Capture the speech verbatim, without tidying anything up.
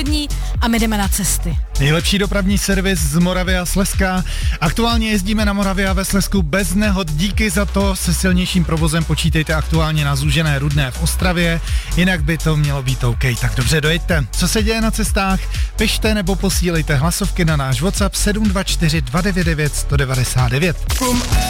dní a my jdeme na cesty. Nejlepší dopravní servis z Moravy a Slezska. Aktuálně jezdíme na Moravě a ve Slezsku bez nehod. Díky za to. Se silnějším provozem počítejte aktuálně na Zúžené Rudné v Ostravě. Jinak by to mělo být OK. Tak dobře, dojeďte. Co se děje na cestách? Pište nebo posílejte hlasovky na náš WhatsApp sedm dva čtyři dva devět devět jedna devět devět.